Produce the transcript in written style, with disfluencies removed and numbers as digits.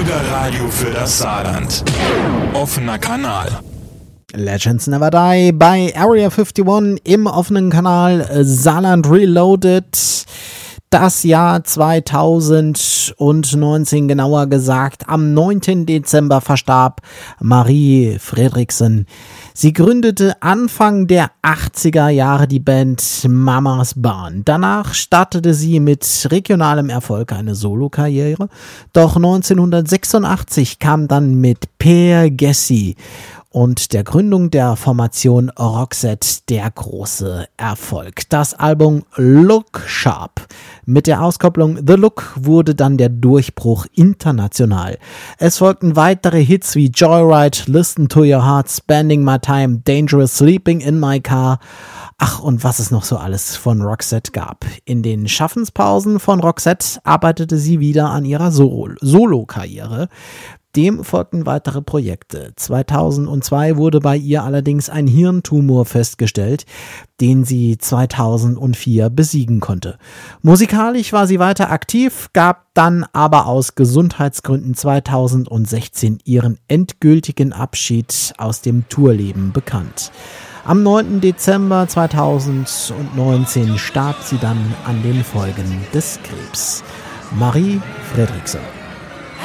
Bürgerradio für das Saarland. Offener Kanal. Legends Never Die bei Area 51 im offenen Kanal Saarland Reloaded. Das Jahr 2019, genauer gesagt, am 9. Dezember verstarb Marie Fredriksen. Sie gründete Anfang der 80er Jahre die Band Mamas Bahn. Danach startete sie mit regionalem Erfolg eine Solokarriere. Doch 1986 kam dann mit Per Gessi und der Gründung der Formation Roxette der große Erfolg. Das Album Look Sharp mit der Auskopplung The Look wurde dann der Durchbruch international. Es folgten weitere Hits wie Joyride, Listen to Your Heart, Spending My Time, Dangerous, Sleeping in My Car. Ach, und was es noch so alles von Roxette gab. In den Schaffenspausen von Roxette arbeitete sie wieder an ihrer Solo-Karriere. Dem folgten weitere Projekte. 2002 wurde bei ihr allerdings ein Hirntumor festgestellt, den sie 2004 besiegen konnte. Musikalisch war sie weiter aktiv, gab dann aber aus Gesundheitsgründen 2016 ihren endgültigen Abschied aus dem Tourleben bekannt. Am 9. Dezember 2019 starb sie dann an den Folgen des Krebs. Marie Fredriksen.